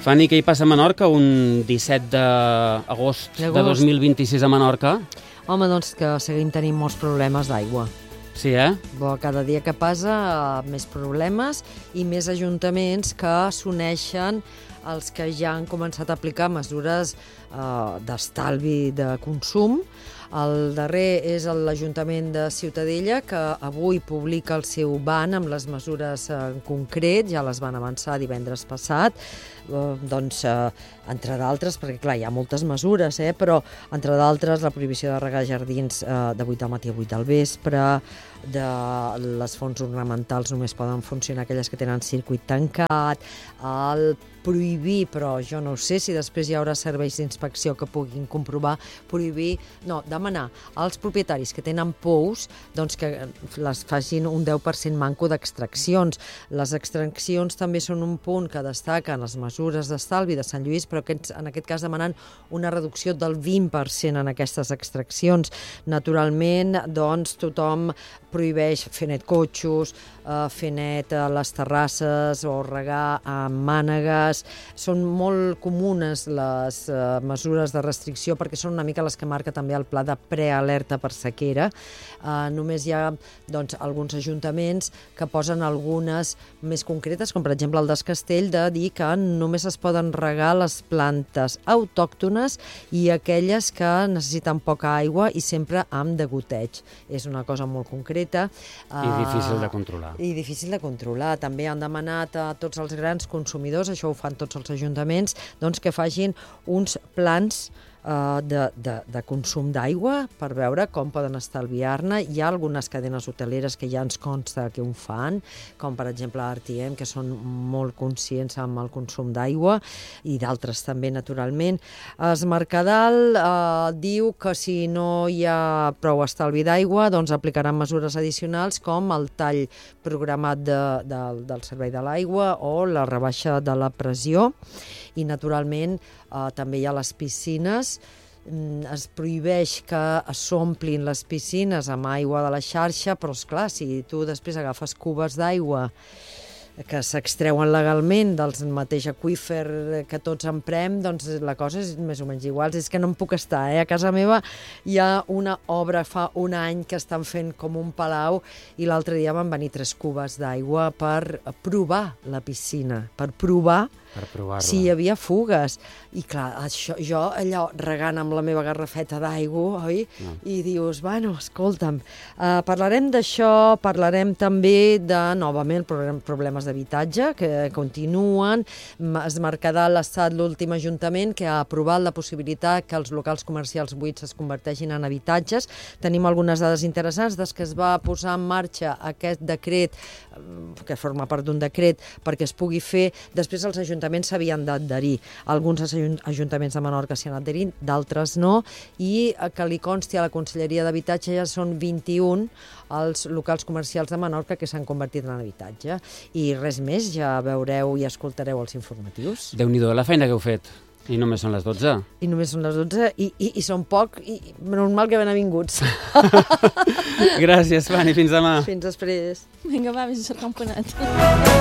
Fanny, què hi passa a Menorca un 17 d'agost de 2026 a Menorca? Home, doncs que seguim tenint molts problemes d'aigua. Sí, Cada dia que passa, més problemes i més ajuntaments que s'uneixen els que ja han començat a aplicar mesures d'estalvi de consum. El darrer és l'Ajuntament de Ciutadella, que avui publica el seu ban amb les mesures en concret, ja les van avançar divendres passat, entre d'altres, perquè clar, hi ha moltes mesures, però entre d'altres la prohibició de regar jardins de 8 del matí a 8 del vespre, de les fonts ornamentals només poden funcionar aquelles que tenen circuit tancat, el prohibir, però jo no sé si després hi haurà serveis d'inspecció que puguin comprovar, demanar als propietaris que tenen pous doncs que les facin un 10% manco d'extraccions. Les extraccions també són un punt que destaquen les mesures d'estalvi de Sant Lluís, però en aquest cas demanant una reducció del 20% en aquestes extraccions. Naturalment, doncs, tothom prohibeix fer net cotxos, fer net a les terrasses o regar amb mànegues. Són molt comunes les mesures de restricció perquè són una mica les que marca també el pla de prealerta per sequera. Només hi ha alguns ajuntaments que posen algunes més concretes, com per exemple el d'Escastell, de dir que només es poden regar les plantes autòctones i aquelles que necessiten poca aigua i sempre amb degoteig. És una cosa molt concreta. I difícil de controlar. I difícil de controlar. També han demanat a tots els grans consumidors, això ho fan tots els ajuntaments, que facin uns plans de consum d'aigua per veure com poden estalviar-ne. Hi ha algunes cadenes hoteleres que ja ens consta que ho fan, com per exemple RTM, que són molt conscients amb el consum d'aigua, i d'altres també, naturalment. Es Mercadal diu que si no hi ha prou estalvi d'aigua, doncs aplicaran mesures addicionals com el tall programat del servei de l'aigua o la rebaixa de la pressió. I naturalment també hi ha les piscines. Es prohibeix que s'omplin les piscines amb aigua de la xarxa, però esclar, si tu després agafes cubes d'aigua que s'extreuen legalment del mateix aqüífer que tots emprem, doncs la cosa és més o menys igual. És que no em puc estar, A casa meva hi ha una obra fa un any que estan fent com un palau i l'altre dia van venir 3 cubes d'aigua per provar la piscina, per provar si hi havia fugues. I clar, jo allò regant amb la meva garrafeta d'aigua, oi? No. I dius, escolta'm, parlarem d'això, parlarem també de, novament, problemes d'habitatge que continuen. Es Mercadal ha estat l'últim ajuntament que ha aprovat la possibilitat que els locals comercials buits es converteixin en habitatges. Tenim algunes dades interessants des que es va posar en marxa aquest decret, que forma part d'un decret, perquè es pugui fer. Després els ajuntaments s'havien d'adherir. Alguns ajuntaments de Menorca s'hi han adherit, d'altres no, i que li consti a la Conselleria d'Habitatge ja són 21 els locals comercials de Menorca que s'han convertit en habitatge. I res més, ja veureu i escoltareu els informatius. Déu-n'hi-do la feina que heu fet. I només són les 12. I només són les 12 i són poc, i normal que ben avinguts. Gràcies, Fanny, fins demà. Fins després. Vinga, va, vés a cercar un panat.